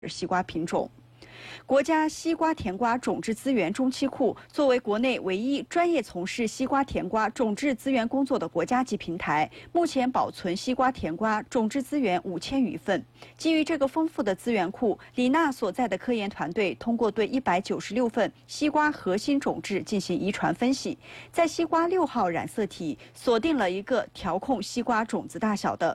西瓜品种。国家西瓜甜瓜种质资源中期库作为国内唯一专业从事西瓜甜瓜种质资源工作的国家级平台，目前保存西瓜甜瓜种质资源5000余份。基于这个丰富的资源库，李娜所在的科研团队通过对196份西瓜核心种质进行遗传分析，在西瓜6号染色体锁定了一个调控西瓜种子大小的